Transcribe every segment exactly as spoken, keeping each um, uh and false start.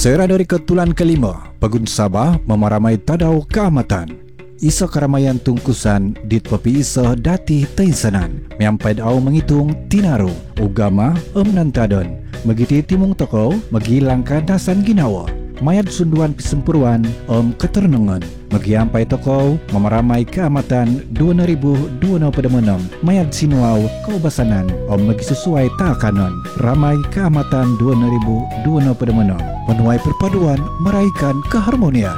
Sera dari ketulan kelima, Pegun Sabah memaramai tadau keamatan. Isa keramaian tungkusan dit pepi isa dati taisanan. Miampai au menghitung tinaru, ugama em nantadon. Megiti timung toko, megilangkan dasan ginawa. Mayat sunduan pisempuruan om keternungan. Magiampai toko memaramai keamatan dua ribu dua puluh enam. Mayat sinuau kaubasanan om magi sesuai takanon. Ramai keamatan dua ribu dua puluh enam. Menuai perpaduan meraihkan keharmonian.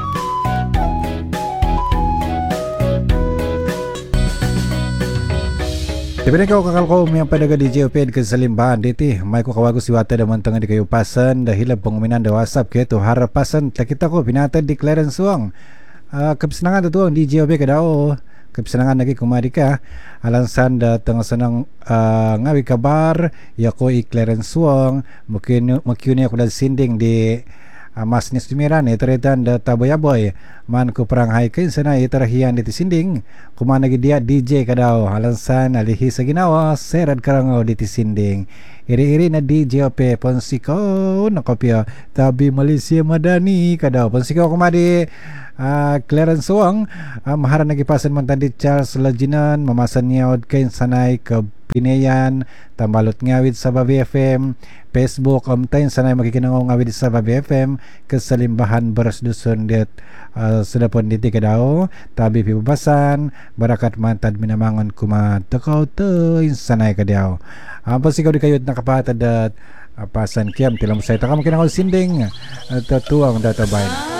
Tapi kau kakal kau yang pada di J O P ke Salimbahan diti mai ko kawagu siwata da mantang di kayu pasan dah hilap penguminan da WhatsApp ke tu harap pasan tak kita ko binata di Clarence Wong. Uh, kesenangan tu tuang di J O P ke dao. Kesenangan lagi kumadika alansan da tengah senang uh, ngawi kabar ya ko i Clarence Wong mungkin mungkin aku dah sinding di uh, Mas Nismiran ni teretan da taboyaboy man ko perang haikin sana iterahian di sinding kuman lagi dia D J kadao halansan alihi sa ginawa serad karangaw di sinding iri-iri na D J O P Ponsiko nakopya tabi Malaysia Madani kadao Ponsiko kumadi Uh, Clarence Wong uh, maharan lagi pasan mantan di Charles Lajinan memasan niyaw kain sanay ke Pinayan tambalot ngawid sa Babi F M Facebook om tayo sanay makikinangaw ngawid sa Babi F M ke Salimbahan beras dusun dit uh, sudah pun diti kadao tabi pibabasan barakat mantad minamangon kuma takaw tayo sanay kadao uh, pas ikaw di kayot nakapatad at uh, pasan kiam tilam say taka makinangaw sinding uh, tatuang databayan